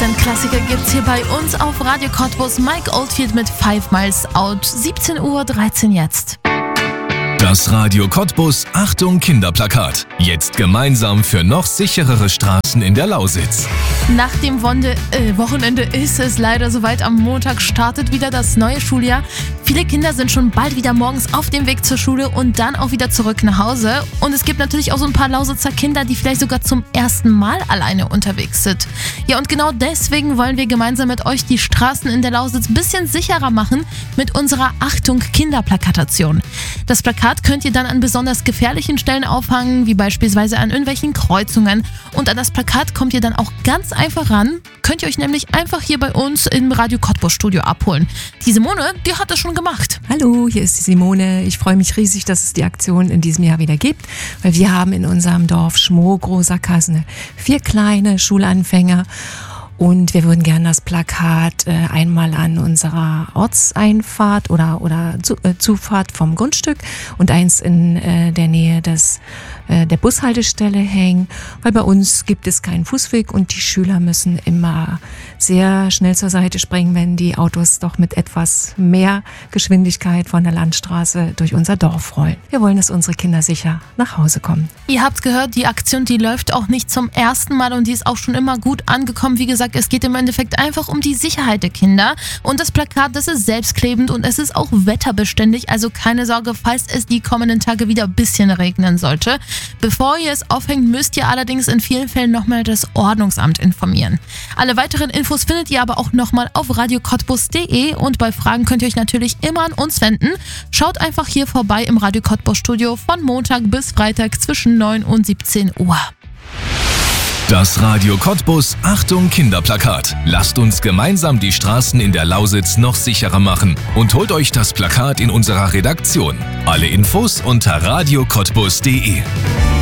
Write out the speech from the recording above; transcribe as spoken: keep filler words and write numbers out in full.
Klassiker gibt's hier bei uns auf Radio Cottbus. Mike Oldfield mit Five Miles Out. siebzehn Uhr dreizehn jetzt. Das Radio Cottbus Achtung Kinderplakat. Jetzt gemeinsam für noch sicherere Straßen in der Lausitz. Nach dem Wonde, äh, Wochenende ist es leider soweit. Am Montag startet wieder das neue Schuljahr. Viele Kinder sind schon bald wieder morgens auf dem Weg zur Schule und dann auch wieder zurück nach Hause. Und es gibt natürlich auch so ein paar Lausitzer Kinder, die vielleicht sogar zum ersten Mal alleine unterwegs sind. Ja, und genau deswegen wollen wir gemeinsam mit euch die Straßen in der Lausitz ein bisschen sicherer machen mit unserer Achtung Kinderplakatation. Das Plakat könnt ihr dann an besonders gefährlichen Stellen aufhängen, wie beispielsweise an irgendwelchen Kreuzungen. Und an das Plakat kommt ihr dann auch ganz einfach ran. Könnt ihr euch nämlich einfach hier bei uns im Radio Cottbus Studio abholen. Die Simone, die hat das schon gemacht. Hallo, hier ist die Simone. Ich freue mich riesig, dass es die Aktion in diesem Jahr wieder gibt, weil wir haben in unserem Dorf Schmoh, Großer Kasne vier kleine Schulanfänger. Und wir würden gerne das Plakat äh, einmal an unserer Ortseinfahrt oder, oder zu, äh, Zufahrt vom Grundstück und eins in äh, der Nähe des, äh, der Bushaltestelle hängen, weil bei uns gibt es keinen Fußweg und die Schüler müssen immer sehr schnell zur Seite springen, wenn die Autos doch mit etwas mehr Geschwindigkeit von der Landstraße durch unser Dorf rollen. Wir wollen, dass unsere Kinder sicher nach Hause kommen. Ihr habt gehört, die Aktion, die läuft auch nicht zum ersten Mal und die ist auch schon immer gut angekommen. Wie gesagt, es geht im Endeffekt einfach um die Sicherheit der Kinder. Und das Plakat, das ist selbstklebend und es ist auch wetterbeständig. Also keine Sorge, falls es die kommenden Tage wieder ein bisschen regnen sollte. Bevor ihr es aufhängt, müsst ihr allerdings in vielen Fällen nochmal das Ordnungsamt informieren. Alle weiteren Infos findet ihr aber auch nochmal auf radio cottbus punkt de und bei Fragen könnt ihr euch natürlich immer an uns wenden. Schaut einfach hier vorbei im Radio Cottbus Studio von Montag bis Freitag zwischen neun und siebzehn Uhr. Das Radio Cottbus Achtung Kinderplakat. Lasst uns gemeinsam die Straßen in der Lausitz noch sicherer machen und holt euch das Plakat in unserer Redaktion. Alle Infos unter radio cottbus punkt de.